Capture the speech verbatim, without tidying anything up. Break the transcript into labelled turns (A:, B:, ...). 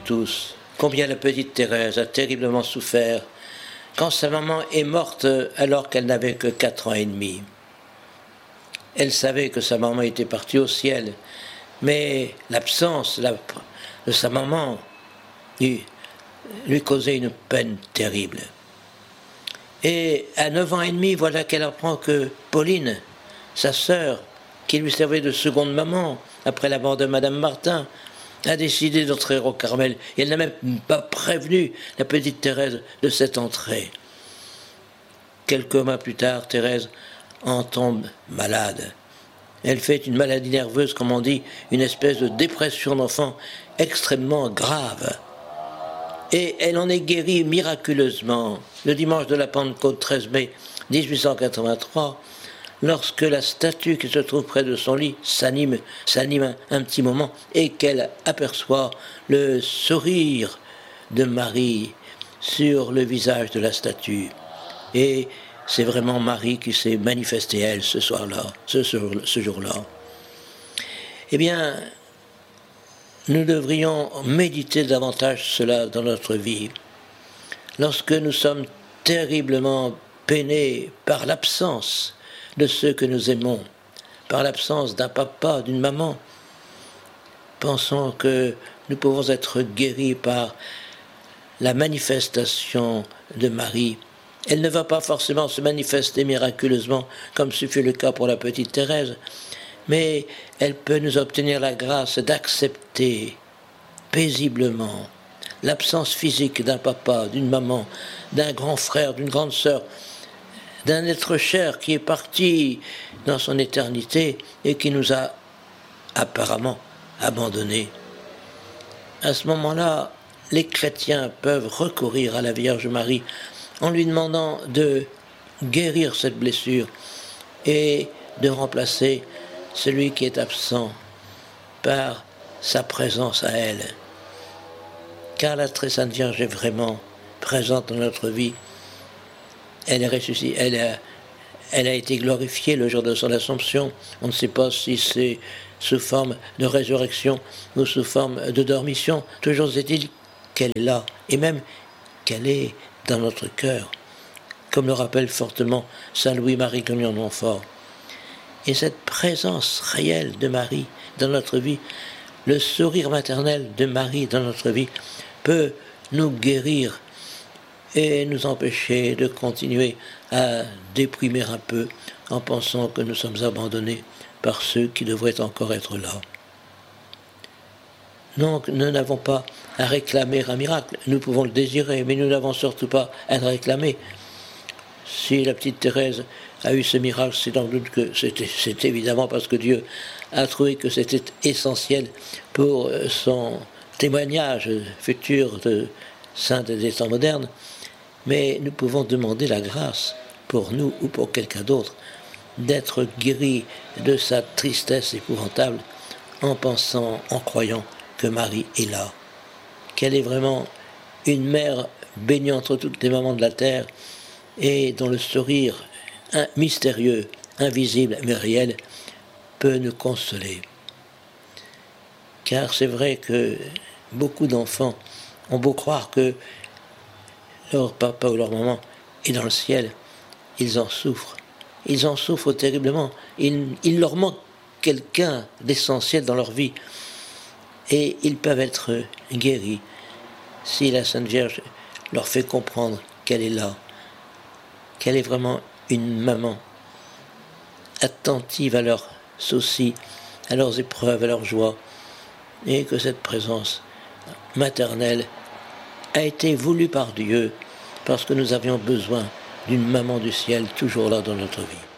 A: tous combien la petite Thérèse a terriblement souffert quand sa maman est morte alors qu'elle n'avait que quatre ans et demi. Elle savait que sa maman était partie au ciel, mais l'absence de sa maman lui, lui causait une peine terrible. Et à neuf ans et demi, voilà qu'elle apprend que Pauline, sa sœur, qui lui servait de seconde maman après la mort de Madame Martin, a décidé d'entrer au Carmel. Et elle n'a même pas prévenu la petite Thérèse de cette entrée. Quelques mois plus tard, Thérèse en tombe malade. Elle fait une maladie nerveuse, comme on dit, une espèce de dépression d'enfant extrêmement grave. Et elle en est guérie miraculeusement le dimanche de la Pentecôte treize mai dix-huit cent quatre-vingt-trois, lorsque la statue qui se trouve près de son lit s'anime, s'anime un, un petit moment et qu'elle aperçoit le sourire de Marie sur le visage de la statue. Et c'est vraiment Marie qui s'est manifestée, elle, ce soir-là, ce, ce jour-là. Eh bien, nous devrions méditer davantage cela dans notre vie. Lorsque nous sommes terriblement peinés par l'absence de ceux que nous aimons, par l'absence d'un papa, d'une maman, pensons que nous pouvons être guéris par la manifestation de Marie. Elle ne va pas forcément se manifester miraculeusement, comme ce fut le cas pour la petite Thérèse, mais elle peut nous obtenir la grâce d'accepter paisiblement l'absence physique d'un papa, d'une maman, d'un grand frère, d'une grande sœur, d'un être cher qui est parti dans son éternité et qui nous a apparemment abandonnés. À ce moment-là, les chrétiens peuvent recourir à la Vierge Marie en lui demandant de guérir cette blessure et de remplacer celui qui est absent par sa présence à elle. Car la très sainte Vierge est vraiment présente dans notre vie. Elle est ressuscitée, elle a, elle a été glorifiée le jour de son Assomption. On ne sait pas si c'est sous forme de résurrection ou sous forme de dormition. Toujours est-il qu'elle est là, et même qu'elle est dans notre cœur, comme le rappelle fortement saint Louis-Marie Grignon de Montfort. Et cette présence réelle de Marie dans notre vie, le sourire maternel de Marie dans notre vie, peut nous guérir et nous empêcher de continuer à déprimer un peu en pensant que nous sommes abandonnés par ceux qui devraient encore être là. Donc nous n'avons pas à réclamer un miracle, nous pouvons le désirer, mais nous n'avons surtout pas à le réclamer. Si la petite Thérèse a eu ce miracle, c'est sans doute que c'était, c'est évidemment parce que Dieu a trouvé que c'était essentiel pour son témoignage futur de sainte des temps modernes, mais nous pouvons demander la grâce pour nous ou pour quelqu'un d'autre d'être guéri de sa tristesse épouvantable en pensant, en croyant que Marie est là, qu'elle est vraiment une mère bénie entre toutes les mamans de la terre et dont le sourire mystérieux, invisible mais réel peut nous consoler. Car c'est vrai que beaucoup d'enfants ont beau croire que leur papa ou leur maman est dans le ciel, ils en souffrent. Ils en souffrent terriblement. Il, il leur manque quelqu'un d'essentiel dans leur vie. Et ils peuvent être guéris si la Sainte Vierge leur fait comprendre qu'elle est là, qu'elle est vraiment une maman attentive à leurs soucis, à leurs épreuves, à leurs joies, et que cette présence maternelle a été voulue par Dieu parce que nous avions besoin d'une maman du ciel toujours là dans notre vie.